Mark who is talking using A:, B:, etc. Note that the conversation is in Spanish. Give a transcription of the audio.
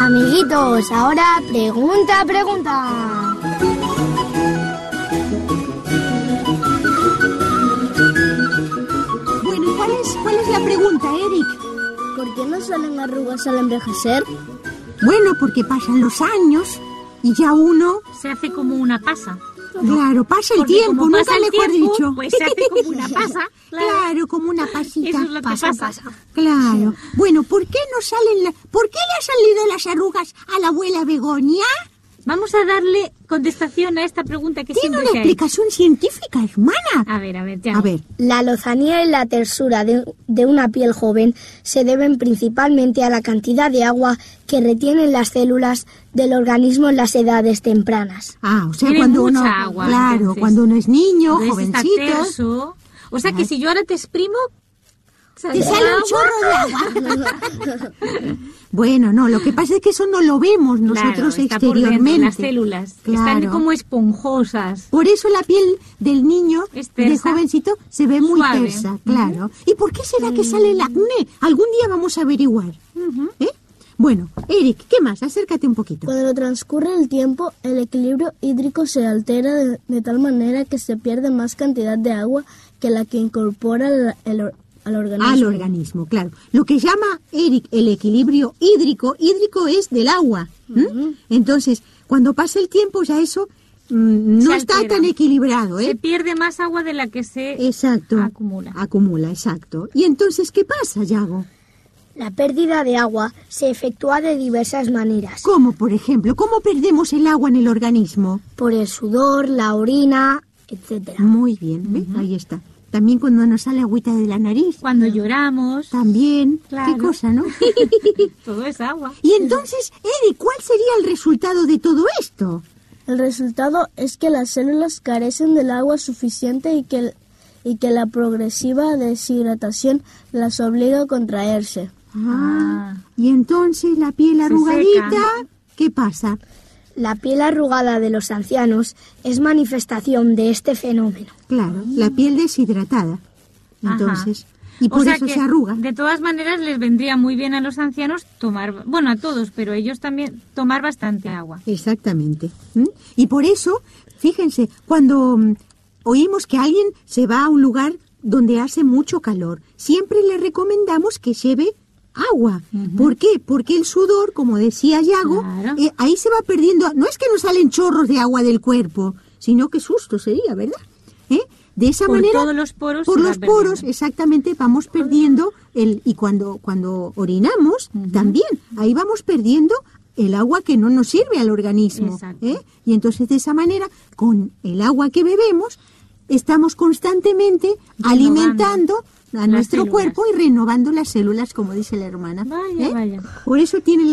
A: Amiguitos, ahora pregunta.
B: Bueno, ¿cuál es la pregunta, Eric?
A: ¿Por qué no salen arrugas al envejecer?
B: Bueno, porque pasan los años y ya uno...
C: Se hace como una pasa.
B: Claro, pasa el
C: Porque
B: tiempo,
C: como
B: nunca
C: pasa el
B: mejor
C: tiempo,
B: dicho.
C: pues se hace como una pasa.
B: Claro, como una pasita.
C: Eso es lo que pasa.
B: Claro. Bueno, ¿por qué le han salido las arrugas a la abuela Begoña?
C: Vamos a darle contestación a esta pregunta que
B: Tiene
C: siempre
B: una
C: se ha
B: explicación científica, hermana.
C: hecho. A ver, ya.
B: A ver.
A: La lozanía y la tersura de una piel joven se deben principalmente a la cantidad de agua que retienen las células del organismo en las edades tempranas.
B: Ah, o sea,
C: Tiene
B: cuando uno...
C: mucha agua,
B: claro,
C: entonces.
B: cuando uno es niño,
C: Entonces está
B: jovencito...
C: terso. O sea que si yo ahora te exprimo...
B: Te sale un chorro de agua. Bueno, no, lo que pasa es que eso no lo vemos nosotros
C: está por dentro,
B: exteriormente.
C: las células
B: Claro.
C: están como esponjosas.
B: Por eso la piel del niño,
C: Es
B: de
C: tersa.
B: jovencito, se ve muy
C: Suave.
B: tersa, claro. ¿Y por qué será que sale el acné? Algún día vamos a averiguar. ¿Eh? Bueno, Eric, ¿qué más? Acércate un poquito.
D: Cuando transcurre el tiempo, el equilibrio hídrico se altera de tal manera que se pierde más cantidad de agua que la que incorpora al organismo.
B: Al organismo, claro. Lo que llama Eric el equilibrio hídrico es del agua. Entonces, cuando pasa el tiempo ya eso no
C: Se
B: está
C: altera.
B: tan equilibrado, ¿eh?
C: Se pierde más agua de la que se
B: Exacto.
C: acumula.
B: Exacto. ¿Y entonces qué pasa, Yago?
A: La pérdida de agua se efectúa de diversas maneras.
B: ¿Cómo, por ejemplo? ¿Cómo perdemos el agua en el organismo?
A: Por el sudor, la orina, etc.
B: Muy bien, ¿ve? Ahí está. También cuando nos sale agüita de la nariz.
C: Cuando lloramos,
B: También.
C: Claro.
B: Qué cosa, ¿no?
C: todo es agua.
B: Y entonces, Eric, ¿cuál sería el resultado de todo esto?
D: El resultado es que las células carecen del agua suficiente y que la progresiva deshidratación las obliga a contraerse.
B: Y entonces la piel arrugadita,
C: seca.
B: ¿qué pasa?
A: La piel arrugada de los ancianos es manifestación de este fenómeno.
B: Claro, la piel deshidratada. Entonces, y
C: O
B: por
C: sea
B: eso
C: que,
B: se arruga.
C: De todas maneras, les vendría muy bien a los ancianos tomar, bueno, a todos, pero ellos también tomar bastante agua.
B: Exactamente. Y por eso, fíjense, cuando oímos que alguien se va a un lugar donde hace mucho calor, siempre le recomendamos que lleve agua. ¿Por qué? Porque el sudor, como decía Yago,
C: Claro.
B: Ahí se va perdiendo. No es que nos salen chorros de agua del cuerpo, sino que susto sería, ¿verdad? De esa
C: Por
B: manera,
C: todos los poros
B: por
C: se va
B: los poros,
C: perdiendo.
B: exactamente, vamos perdiendo y cuando orinamos, también, ahí vamos perdiendo el agua que no nos sirve al organismo.
C: Exacto.
B: Y entonces de esa manera, con el agua que bebemos, estamos constantemente alimentando a
C: las
B: nuestro
C: células.
B: cuerpo y renovando las células, como dice la hermana.
C: Vaya.
B: Por eso tienen